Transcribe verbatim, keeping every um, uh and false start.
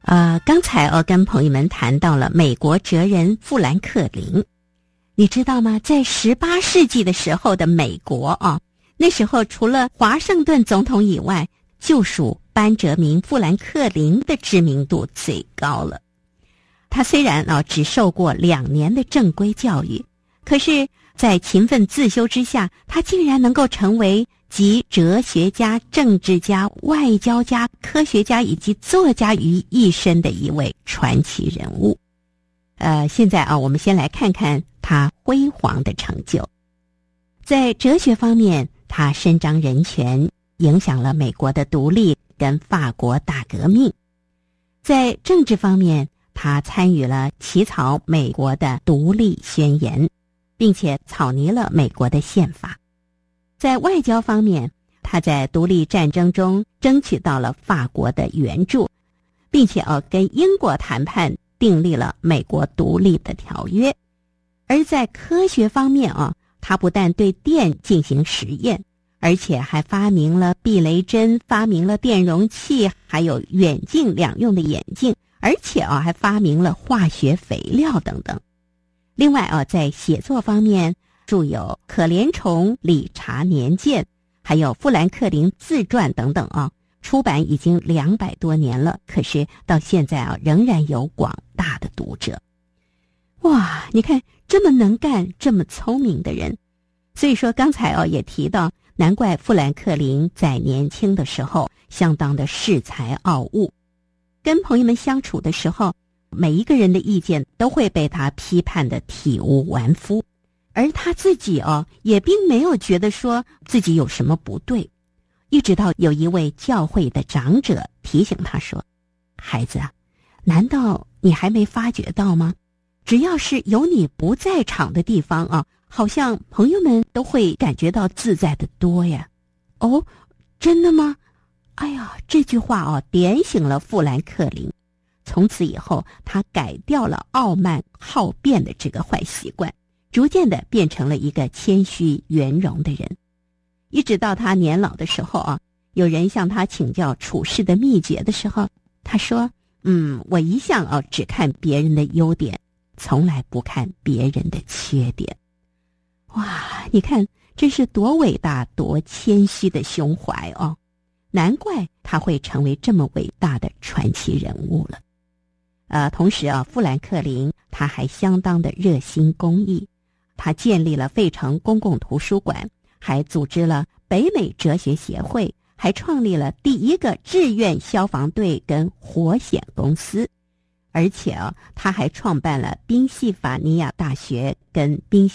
呃，刚才哦跟朋友们谈到了美国哲人富兰克林，你知道吗？在十八世纪的时候的美国啊，那时候除了华盛顿总统以外，就属班哲明·富兰克林的知名度最高了。他虽然啊只受过两年的正规教育，可是在勤奋自修之下，他竟然能够成为集哲学家、政治家、外交家、科学家以及作家于一身的一位传奇人物。呃，现在啊，我们先来看看他辉煌的成就。在哲学方面，他伸张人权，影响了美国的独立跟法国大革命。在政治方面，他参与了起草美国的独立宣言，并且草拟了美国的宪法。在外交方面，他在独立战争中争取到了法国的援助，并且哦跟英国谈判订立了美国独立的条约。而在科学方面啊，他不但对电进行实验，而且还发明了避雷针，发明了电容器，还有远近两用的眼镜，而且啊还发明了化学肥料等等。另外啊，在写作方面，著有《可怜虫理查年鉴》，还有《富兰克林自传》等等啊，出版已经两百多年了，可是到现在啊，仍然有广大的读者。哇，你看这么能干、这么聪明的人，所以说刚才哦也提到，难怪富兰克林在年轻的时候相当的恃才傲物，跟朋友们相处的时候，每一个人的意见都会被他批判的体无完肤。而他自己哦，也并没有觉得说自己有什么不对，一直到有一位教会的长者提醒他说：“孩子啊，难道你还没发觉到吗？只要是有你不在场的地方啊，好像朋友们都会感觉到自在的多呀。”哦，真的吗？哎呀，这句话哦，点醒了富兰克林。从此以后，他改掉了傲慢好辩的这个坏习惯，逐渐的变成了一个谦虚圆融的人。一直到他年老的时候啊，有人向他请教处事的秘诀的时候，他说：嗯，我一向啊只看别人的优点，从来不看别人的缺点。哇，你看这是多伟大多谦虚的胸怀哦，难怪他会成为这么伟大的传奇人物了。呃，同时啊，富兰克林他还相当的热心公益，他建立了费城公共图书馆，还组织了北美哲学协会，还创立了第一个志愿消防队跟火险公司。而且啊，他还创办了宾夕法尼亚大学跟宾